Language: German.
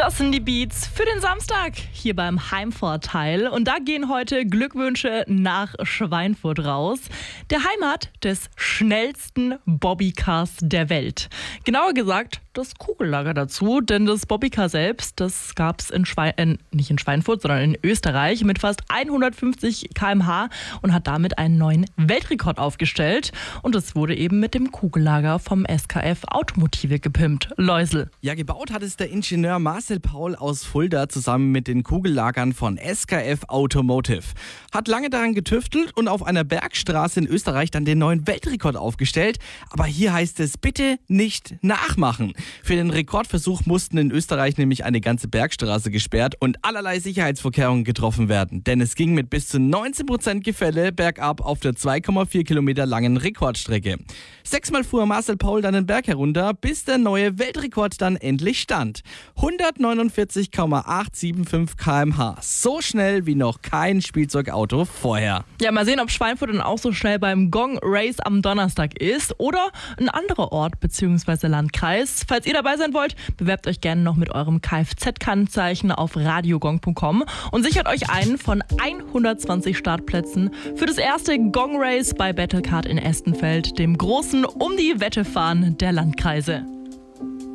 Das sind die Beats für den Samstag hier beim Heimvorteil. Und da gehen heute Glückwünsche nach Schweinfurt raus, der Heimat des schnellsten Bobbycars der Welt. Genauer gesagt, das Kugellager dazu, denn das Bobbycar selbst, das gab es nicht in Schweinfurt, sondern in Österreich mit fast 150 km/h und hat damit einen neuen Weltrekord aufgestellt. Und das wurde eben mit dem Kugellager vom SKF Automotive gepimpt. Läusel. Ja, gebaut hat es der Ingenieur Marcel Paul aus Fulda zusammen mit den Kugellagern von SKF Automotive. Hat lange daran getüftelt und auf einer Bergstraße in Österreich dann den neuen Weltrekord aufgestellt. Aber hier heißt es, bitte nicht nachmachen. Für den Rekordversuch mussten in Österreich nämlich eine ganze Bergstraße gesperrt und allerlei Sicherheitsvorkehrungen getroffen werden. Denn es ging mit bis zu 19% Gefälle bergab auf der 2,4 Kilometer langen Rekordstrecke. 6-mal fuhr Marcel Paul dann den Berg herunter, bis der neue Weltrekord dann endlich stand. 149,875 km/h. So schnell wie noch kein Spielzeugauto vorher. Ja, mal sehen, ob Schweinfurt dann auch so schnell beim Gong Race am Donnerstag ist oder ein anderer Ort bzw. Landkreis. Falls ihr dabei sein wollt, bewerbt euch gerne noch mit eurem Kfz-Kennzeichen auf radiogong.com und sichert euch einen von 120 Startplätzen für das erste Gong Race bei Battlecard in Estenfeld, dem großen Um-die-Wette-Fahren der Landkreise.